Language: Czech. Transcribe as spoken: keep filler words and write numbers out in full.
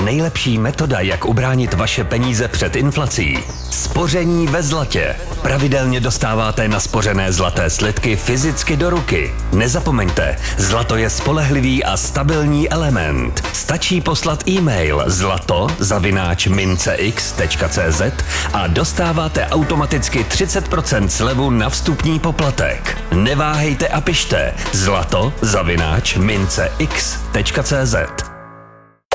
Nejlepší metoda, jak ubránit vaše peníze před inflací. Spoření ve zlatě. Pravidelně dostáváte naspořené zlaté slitky fyzicky do ruky. Nezapomeňte, zlato je spolehlivý a stabilní element. Stačí poslat e-mail zlato zavináč mincex tečka cz a dostáváte automaticky třicet procent slevu na vstupní poplatek. Neváhejte a pište zlato zavináč mincex tečka cz.